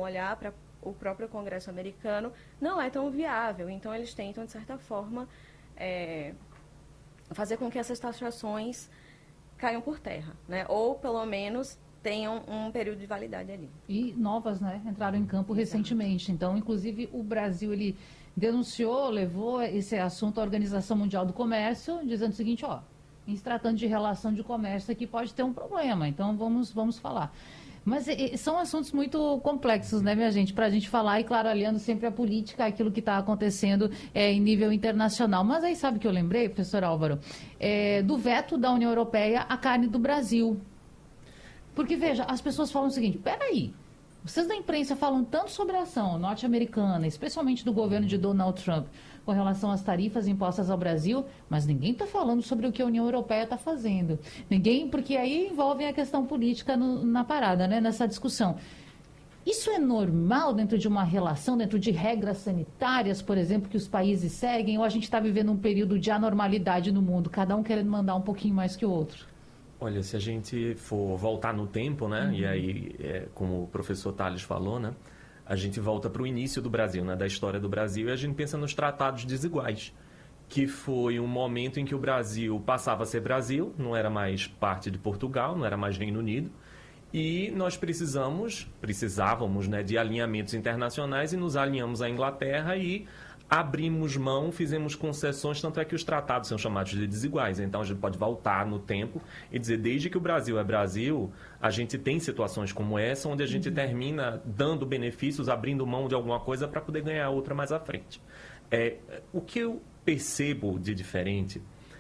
olhar para o próprio Congresso americano, não é tão viável. Então, eles tentam, de certa forma, fazer com que essas taxações caiam por terra, né? Ou, pelo menos, tenham um período de validade ali. E novas, né? Entraram em campo recentemente. Então, inclusive, o Brasil, ele denunciou, levou esse assunto à Organização Mundial do Comércio, dizendo o seguinte, ó, em se tratando de relação de comércio aqui pode ter um problema, então vamos falar. Mas são assuntos muito complexos, né, minha gente, para a gente falar e, claro, aliando sempre a política, aquilo que está acontecendo em nível internacional. Mas aí sabe o que eu lembrei, professor Álvaro? Do veto da União Europeia à carne do Brasil. Porque, veja, as pessoas falam o seguinte, peraí, vocês da imprensa falam tanto sobre a ação norte-americana, especialmente do governo de Donald Trump, com relação às tarifas impostas ao Brasil, mas ninguém está falando sobre o que a União Europeia está fazendo. Ninguém, porque aí envolve a questão política na parada, né, nessa discussão. Isso é normal dentro de uma relação, dentro de regras sanitárias, por exemplo, que os países seguem, ou a gente está vivendo um período de anormalidade no mundo, cada um querendo mandar um pouquinho mais que o outro? Olha, se a gente for voltar no tempo, né, e aí, como o professor Tales falou, né, a gente volta para o início do Brasil, né, da história do Brasil, e a gente pensa nos tratados desiguais, que foi um momento em que o Brasil passava a ser Brasil, não era mais parte de Portugal, não era mais Reino Unido, e nós precisávamos, né, de alinhamentos internacionais e nos alinhamos à Inglaterra e abrimos mão, fizemos concessões, tanto é que os tratados são chamados de desiguais. Então, a gente pode voltar no tempo e dizer, desde que o Brasil é Brasil, a gente tem situações como essa, onde a gente termina dando benefícios, abrindo mão de alguma coisa para poder ganhar outra mais à frente. O que eu percebo de diferente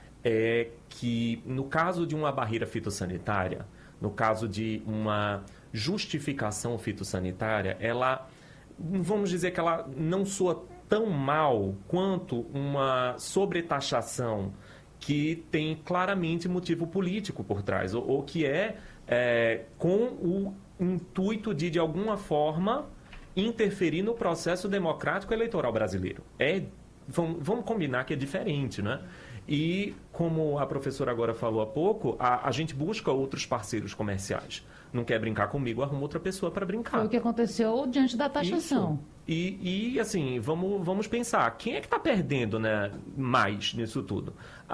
é que, no caso de uma barreira fitossanitária, no caso de uma justificação fitossanitária, ela, vamos dizer que ela não soa tão mal quanto uma sobretaxação que tem claramente motivo político por trás, ou que com o intuito de alguma forma, interferir no processo democrático eleitoral brasileiro. Vamos combinar que é diferente, né? E, como a professora agora falou há pouco, a gente busca outros parceiros comerciais. Não quer brincar comigo, arruma outra pessoa para brincar. Foi o que aconteceu diante da taxação. E assim, vamos pensar, quem é que está perdendo, né, mais nisso tudo?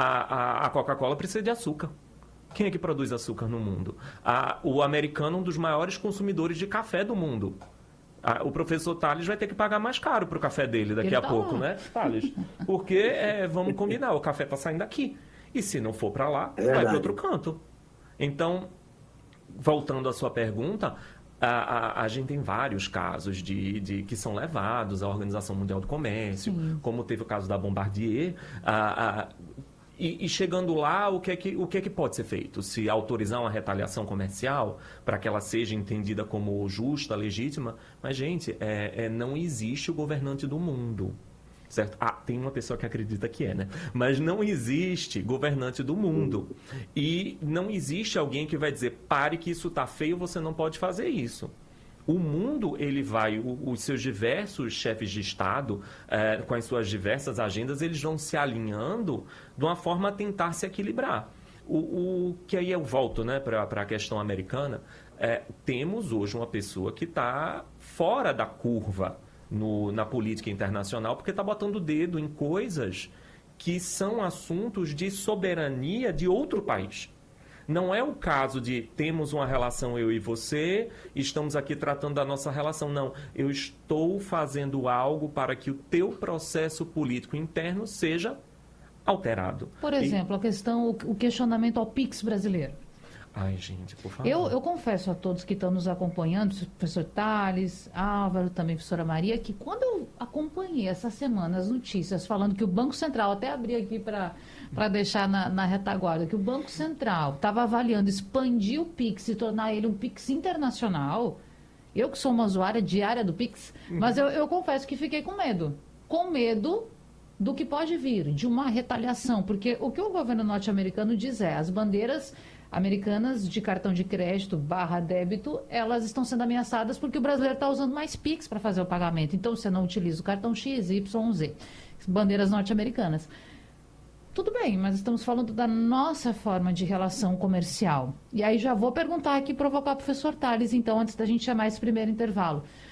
A Coca-Cola precisa de açúcar. Quem é que produz açúcar no mundo? O americano, um dos maiores consumidores de café do mundo. O professor Tales vai ter que pagar mais caro para o café dele daqui a pouco, né, Tales? Porque, vamos combinar, o café está saindo daqui. E se não for para lá, vai para outro canto. Então, voltando à sua pergunta, a gente tem vários casos que são levados à Organização Mundial do Comércio, como teve o caso da Bombardier. E chegando lá, o que é que pode ser feito? Se autorizar uma retaliação comercial para que ela seja entendida como justa, legítima. Mas, gente, não existe o governante do mundo. Certo? Tem uma pessoa que acredita que né? Mas não existe governante do mundo. E não existe alguém que vai dizer, pare que isso está feio, você não pode fazer isso. O mundo, os seus diversos chefes de Estado, com as suas diversas agendas, eles vão se alinhando de uma forma a tentar se equilibrar. Que aí eu volto, né, para a questão americana. Temos hoje uma pessoa que está fora da curva na política internacional, porque está botando o dedo em coisas que são assuntos de soberania de outro país. Não é o caso de temos uma relação eu e você, estamos aqui tratando da nossa relação. Não, eu estou fazendo algo para que o teu processo político interno seja alterado. Por exemplo, o questionamento ao PIX brasileiro. Ai, gente, por favor. Eu confesso a todos que estão nos acompanhando, professor Tales, Álvaro, também professora Maria, que quando eu acompanhei essa semana as notícias falando que o Banco Central, até abri aqui para deixar na retaguarda, que o Banco Central estava avaliando expandir o PIX e tornar ele um PIX internacional, eu que sou uma usuária diária do PIX, mas eu confesso que fiquei com medo do que pode vir, de uma retaliação, porque o que o governo norte-americano diz as bandeiras americanas de cartão de crédito / débito, elas estão sendo ameaçadas porque o brasileiro está usando mais PIX para fazer o pagamento. Então, você não utiliza o cartão X, Y, Z. Bandeiras norte-americanas. Tudo bem, mas estamos falando da nossa forma de relação comercial. E aí já vou perguntar aqui, provocar o professor Tales, então, antes da gente chamar esse primeiro intervalo.